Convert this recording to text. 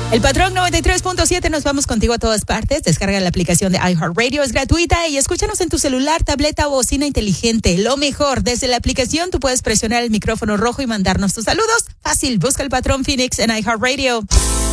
El Patrón 93.7, nos vamos contigo a todas partes. Descarga la aplicación de iHeartRadio, es gratuita y escúchanos en tu celular, tableta o bocina inteligente. Lo mejor, desde la aplicación tú puedes presionar el micrófono rojo y mandarnos tus saludos. Fácil, busca el Patrón Phoenix en iHeartRadio.